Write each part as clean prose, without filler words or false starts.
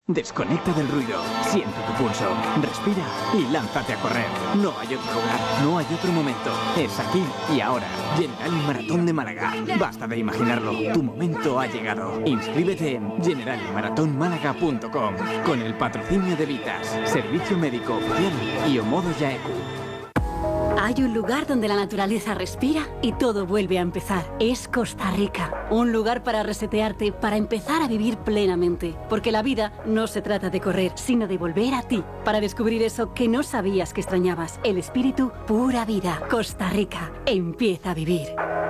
Desconecta del ruido, siente tu pulso, respira y lánzate a correr. No hay otro lugar, no hay otro momento. Es aquí y ahora. General Maratón de Málaga. Basta de imaginarlo, tu momento ha llegado. Inscríbete en generalmaratonmálaga.com con el patrocinio de Vitas, Servicio Médico Oficial y Omodo Yaeku. Hay un lugar donde la naturaleza respira y todo vuelve a empezar. Es Costa Rica. Un lugar para resetearte, para empezar a vivir plenamente. Porque la vida no se trata de correr, sino de volver a ti. Para descubrir eso que no sabías que extrañabas. El espíritu pura vida. Costa Rica. Empieza a vivir.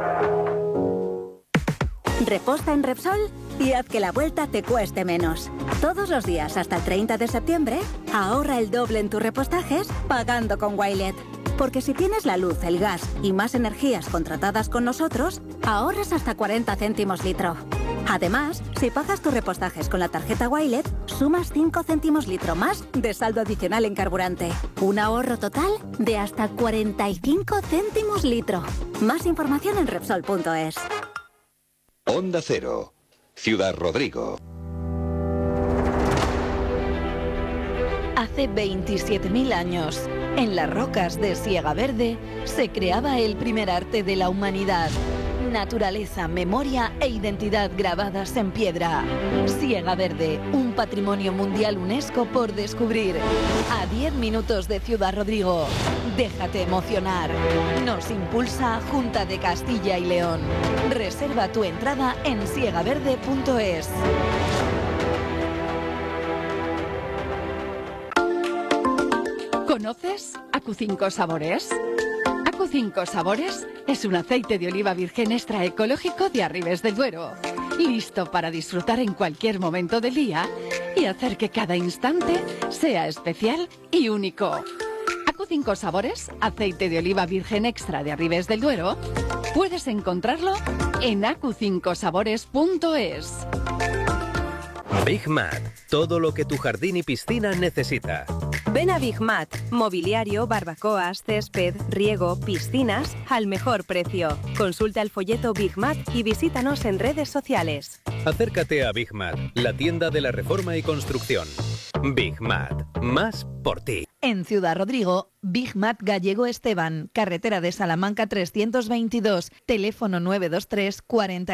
Reposta en Repsol y haz que la vuelta te cueste menos. Todos los días hasta el 30 de septiembre, ahorra el doble en tus repostajes pagando con Wilet. Porque si tienes la luz, el gas y más energías contratadas con nosotros, ahorras hasta 40 céntimos litro. Además, si pagas tus repostajes con la tarjeta Wilet, sumas 5 céntimos litro más de saldo adicional en carburante. Un ahorro total de hasta 45 céntimos litro. Más información en Repsol.es. Onda Cero, Ciudad Rodrigo. Hace 27.000 años, en las rocas de Siega Verde, se creaba el primer arte de la humanidad. Naturaleza, memoria e identidad grabadas en piedra. Siega Verde, un patrimonio mundial UNESCO por descubrir. A 10 minutos de Ciudad Rodrigo. Déjate emocionar. Nos impulsa Junta de Castilla y León. Reserva tu entrada en siegaverde.es. ¿Conoces Acu5 Sabores? Acu5 Sabores es un aceite de oliva virgen extra ecológico de Arribes del Duero, listo para disfrutar en cualquier momento del día y hacer que cada instante sea especial y único. Acu5 Sabores, aceite de oliva virgen extra de Arribes del Duero, puedes encontrarlo en acu5sabores.es. Big Mat, todo lo que tu jardín y piscina necesita. Ven a Big Mat, mobiliario, barbacoas, césped, riego, piscinas, al mejor precio. Consulta el folleto Big Mat y visítanos en redes sociales. Acércate a Big Mat, la tienda de la reforma y construcción. Big Mat, más por ti. En Ciudad Rodrigo, Big Mat Gallego Esteban, carretera de Salamanca 322, teléfono 923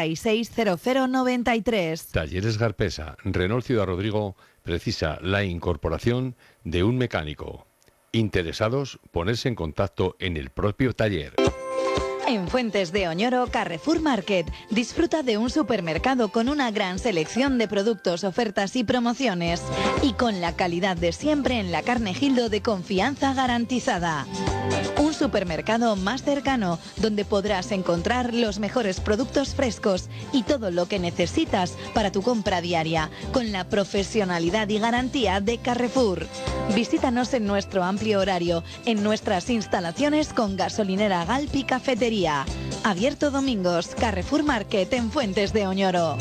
460093. Talleres Garpesa, Renault Ciudad Rodrigo precisa la incorporación de un mecánico. Interesados, ponerse en contacto en el propio taller. En Fuentes de Oñoro, Carrefour Market. Disfruta de un supermercado con una gran selección de productos, ofertas y promociones. Y con la calidad de siempre en la carne Gildo de confianza garantizada. Un supermercado más cercano, donde podrás encontrar los mejores productos frescos y todo lo que necesitas para tu compra diaria, con la profesionalidad y garantía de Carrefour. Visítanos en nuestro amplio horario, en nuestras instalaciones con gasolinera Galp y cafetería. Abierto domingos, Carrefour Market en Fuentes de Oñoro.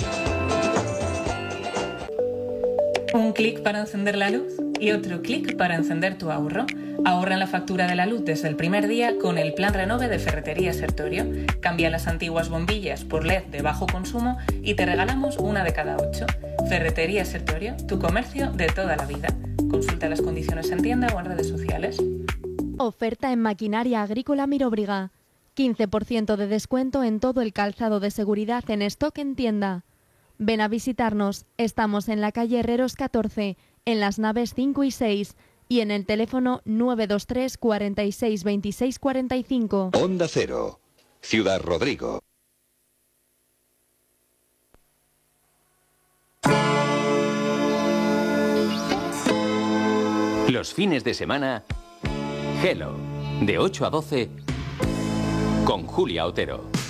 Un clic para encender la luz y otro clic para encender tu ahorro. Ahorra en la factura de la luz desde el primer día con el Plan Renove de Ferretería Sertorio. Cambia las antiguas bombillas por LED de bajo consumo y te regalamos una de cada 8. Ferretería Sertorio, tu comercio de toda la vida. Consulta las condiciones en tienda o en redes sociales. Oferta en maquinaria agrícola Miróbriga. 15% de descuento en todo el calzado de seguridad en stock en tienda. Ven a visitarnos. Estamos en la calle Herreros 14, en las naves 5 y 6 y en el teléfono 923 46 26 45. Onda Cero, Ciudad Rodrigo. Los fines de semana, Hello, de 8 a 12, con Julia Otero.